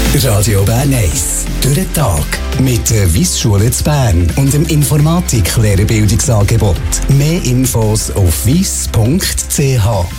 Radio Bern 1. Durch den Tag. Mit der Wyss-Schule zu Bern und dem Informatik-Lehrerbildungsangebot. Mehr Infos auf wyss.ch.